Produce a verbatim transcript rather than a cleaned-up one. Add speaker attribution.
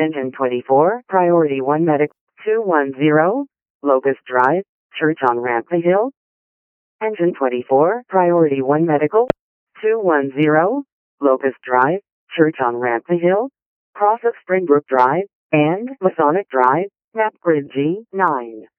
Speaker 1: Engine twenty-four, Priority one Medical, two one zero, Locust Drive, Church on Rampney Hill. Engine twenty-four, Priority one Medical, two one zero, Locust Drive, Church on Rampney Hill, cross of Springbrook Drive, and Masonic Drive, map grid G nine.